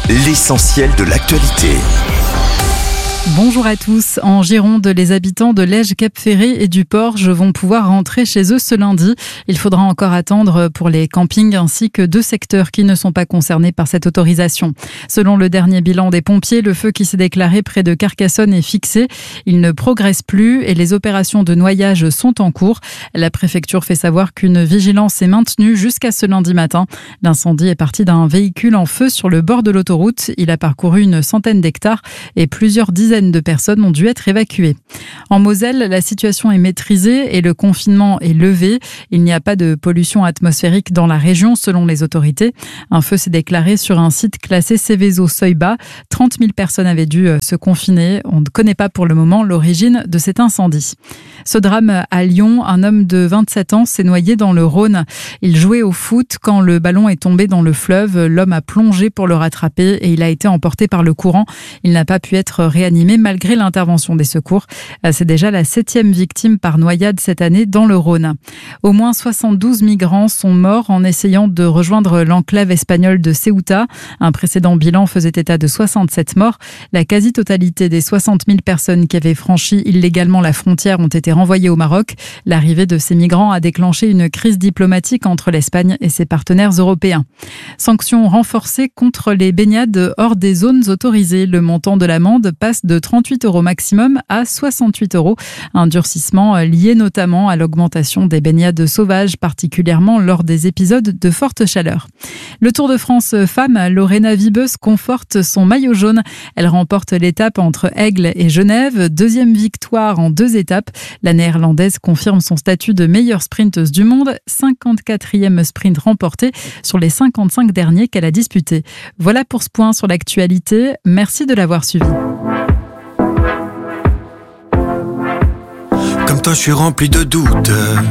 l'essentiel de l'actualité. Bonjour à tous. En Gironde, les habitants de Lège-Cap-Ferré et du Porge vont pouvoir rentrer chez eux ce lundi. Il faudra encore attendre pour les campings ainsi que 2 secteurs qui ne sont pas concernés par cette autorisation. Selon le dernier bilan des pompiers, le feu qui s'est déclaré près de Carcassonne est fixé. Il ne progresse plus et les opérations de noyage sont en cours. La préfecture fait savoir qu'une vigilance est maintenue jusqu'à ce lundi matin. L'incendie est parti d'un véhicule en feu sur le bord de l'autoroute. Il a parcouru une centaine d'hectares et plusieurs dizaines de personnes ont dû être évacuées. En Moselle, la situation est maîtrisée et le confinement est levé. Il n'y a pas de pollution atmosphérique dans la région selon les autorités. Un feu s'est déclaré sur un site classé Céveso seuil bas. 30 000 personnes avaient dû se confiner. On ne connaît pas pour le moment l'origine de cet incendie. Ce drame à Lyon, un homme de 27 ans s'est noyé dans le Rhône. Il jouait au foot quand le ballon est tombé dans le fleuve. L'homme a plongé pour le rattraper et il a été emporté par le courant. Il n'a pas pu être réanimé malgré l'intervention des secours. C'est déjà la 7e victime par noyade cette année dans le Rhône. Au moins 72 migrants sont morts en essayant de rejoindre l'enclave espagnole de Ceuta. Un précédent bilan faisait état de 67 morts. La quasi-totalité des 60 000 personnes qui avaient franchi illégalement la frontière ont été renvoyées au Maroc. L'arrivée de ces migrants a déclenché une crise diplomatique entre l'Espagne et ses partenaires européens. Sanctions renforcées contre les baignades hors des zones autorisées. Le montant de l'amende passe de 38 € maximum à 68 €. Un durcissement lié notamment à l'augmentation des baignades sauvages, particulièrement lors des épisodes de forte chaleur. Le Tour de France femmes, Lorena Wiebes conforte son maillot jaune. Elle remporte l'étape entre Aigle et Genève. 2e victoire en 2 étapes. La néerlandaise confirme son statut de meilleure sprinteuse du monde. 54e sprint remporté sur les 55 derniers qu'elle a disputés. Voilà pour ce point sur l'actualité. Merci de l'avoir suivi. Comme toi, je suis rempli de doutes.